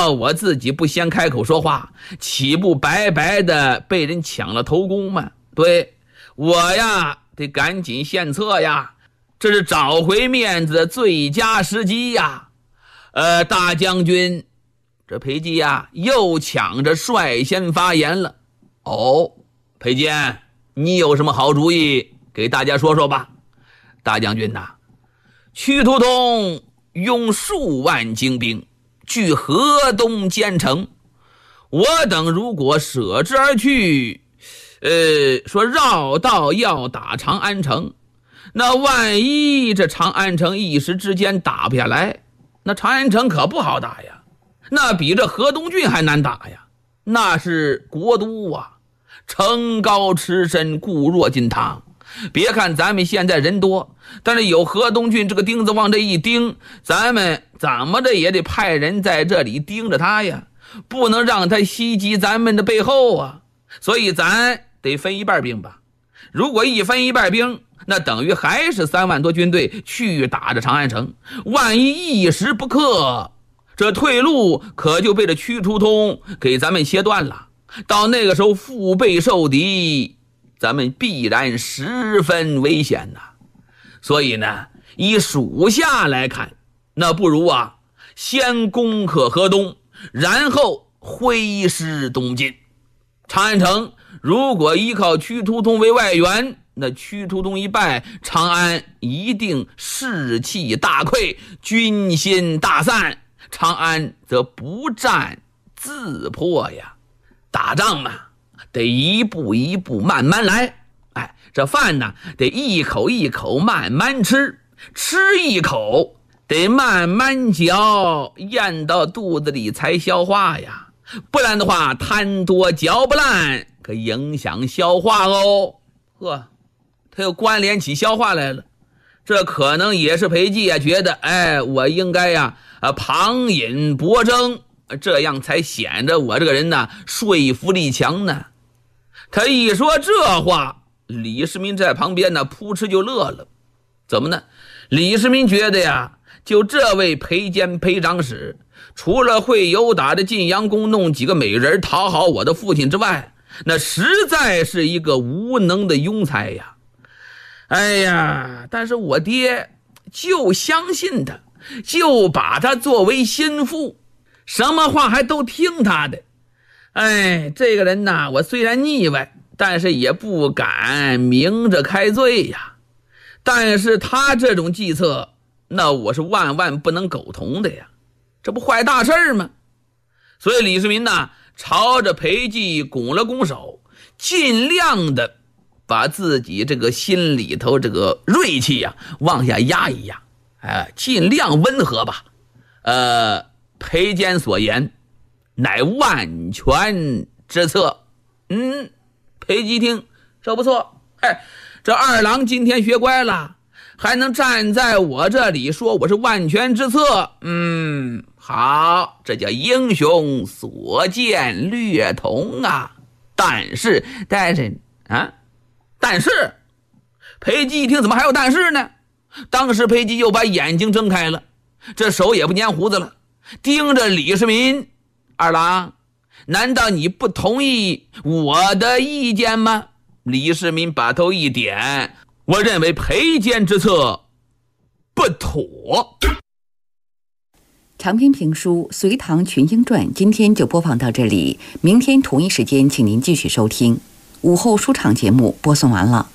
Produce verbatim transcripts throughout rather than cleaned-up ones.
要我自己不先开口说话，岂不白白的被人抢了头功吗？对，我呀得赶紧献策呀，这是找回面子的最佳时机呀。呃，大将军，这裴寂呀又抢着率先发言了。哦，裴坚，你有什么好主意给大家说说吧。大将军呐，屈突通用数万精兵据河东坚城，我等如果舍之而去，呃，说绕道要打长安城，那万一这长安城一时之间打不下来，那长安城可不好打呀，那比这河东郡还难打呀，那是国都啊，城高池深，固若金汤。别看咱们现在人多，但是有河东郡这个钉子往这一钉，咱们怎么的也得派人在这里盯着他呀，不能让他袭击咱们的背后啊。所以咱得分一半兵吧，如果一分一半兵，那等于还是三万多军队去打着长安城，万一一时不克，这退路可就被这屈突通给咱们切断了，到那个时候腹背受敌，咱们必然十分危险呐。所以呢，以属下来看，那不如啊先攻克河东，然后挥师东进。长安城如果依靠屈突通为外援，那屈突通一败，长安一定士气大溃，军心大散，长安则不战自破呀。打仗嘛，得一步一步慢慢来，哎，这饭呢得一口一口慢慢吃，吃一口得慢慢嚼，咽到肚子里才消化呀，不然的话贪多嚼不烂，可影响消化哦。呵，他又关联起消化来了，这可能也是裴寂啊觉得，哎，我应该呀啊旁饮博争，这样才显得我这个人呢说服力强呢。他一说这话，李世民在旁边呢扑哧就乐了。怎么呢？李世民觉得呀，就这位裴坚裴长史，除了会游打的晋阳宫弄几个美人讨好我的父亲之外，那实在是一个无能的庸才呀。哎呀，但是我爹就相信他，就把他作为心腹，什么话还都听他的。哎，这个人呐，我虽然腻歪，但是也不敢明着开罪呀。但是他这种计策，那我是万万不能苟同的呀，这不坏大事吗？所以李世民呢，朝着裴寂拱了拱手，尽量的把自己这个心里头这个锐气呀往下压一压，哎，尽量温和吧。呃，裴坚所言乃万全之策。嗯，裴寂听这不错，哎，这二郎今天学乖了，还能站在我这里说我是万全之策。嗯，好，这叫英雄所见略同啊。但是但是啊但是裴寂一听，怎么还有但是呢？当时裴寂又把眼睛睁开了，这手也不粘胡子了，盯着李世民。二郎，难道你不同意我的意见吗？李世民把头一点，我认为裴坚之策不妥。 长篇评书《隋唐群英传》今天就播放到这里，明天同一时间请您继续收听。午后书场节目播送完了。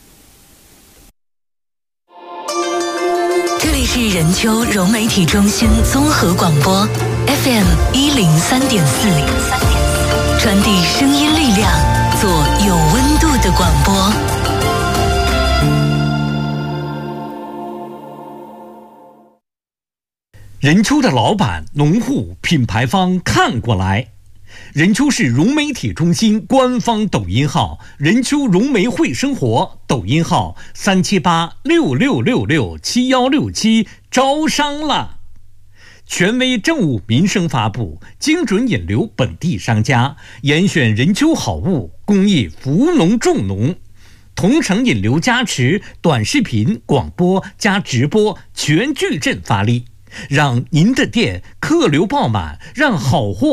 这里是任丘融媒体中心综合广播 F M 一零三点四，传递声音力量，做有温度的广播。 任丘的老板、农户、品牌方看过来。任丘市融媒体中心官方抖音号任丘融媒会生活，抖音号三七八六六六六七幺六七，招商了。权威政务民生发布，精准引流本地商家，严选任丘好物，公益扶农重农，同城引流加持，短视频、广播加直播全矩阵发力，让您的店客流爆满，让好货